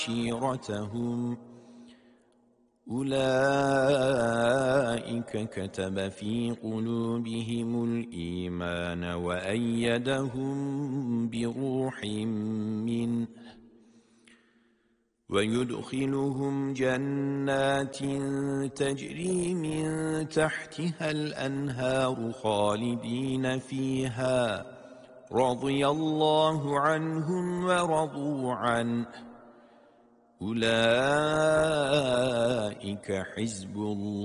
عشيرتهم أولئك كتب في قلوبهم الإيمان وأيدهم بروح منه ويدخلهم جنات تجري من تحتها الأنهار خالدين فيها رضي الله عنهم ورضوا عنه أولئك حزب الله